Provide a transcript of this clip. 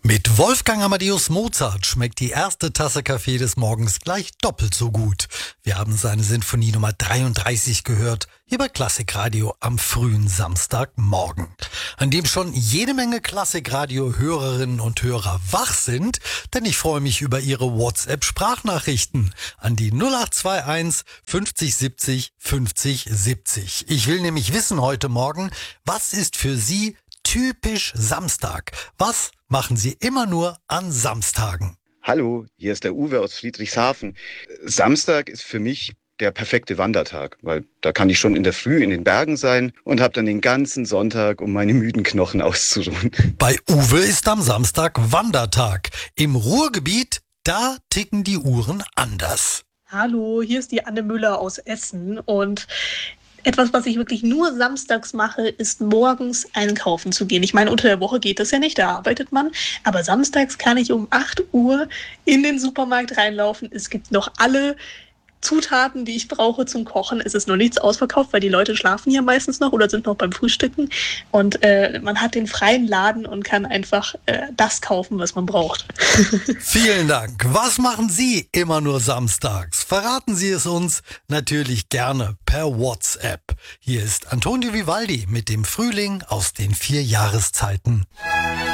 Mit Wolfgang Amadeus Mozart schmeckt die erste Tasse Kaffee des Morgens gleich doppelt so gut. Wir haben seine Sinfonie Nummer 33 gehört, hier bei Klassikradio am frühen Samstagmorgen, an dem schon jede Menge Klassikradio-Hörerinnen und Hörer wach sind, denn ich freue mich über Ihre WhatsApp-Sprachnachrichten an die 0821 50 70 50 70. Ich will nämlich wissen heute Morgen, was ist für Sie typisch Samstag? Was machen Sie immer nur an Samstagen? Hallo, hier ist der Uwe aus Friedrichshafen. Samstag ist für mich der perfekte Wandertag, weil da kann ich schon in der Früh in den Bergen sein und habe dann den ganzen Sonntag, um meine müden Knochen auszuruhen. Bei Uwe ist am Samstag Wandertag. Im Ruhrgebiet, da ticken die Uhren anders. Hallo, hier ist die Anne Müller aus Essen und etwas, was ich wirklich nur samstags mache, ist morgens einkaufen zu gehen. Ich meine, unter der Woche geht das ja nicht, da arbeitet man. Aber samstags kann ich um 8 Uhr in den Supermarkt reinlaufen. Es gibt noch alle Zutaten, die ich brauche zum Kochen. Es ist noch nichts ausverkauft, weil die Leute schlafen ja meistens noch oder sind noch beim Frühstücken. Und man hat den freien Laden und kann einfach das kaufen, was man braucht. Vielen Dank. Was machen Sie immer nur samstags? Verraten Sie es uns natürlich gerne per WhatsApp. Hier ist Antonio Vivaldi mit dem Frühling aus den 4 Jahreszeiten.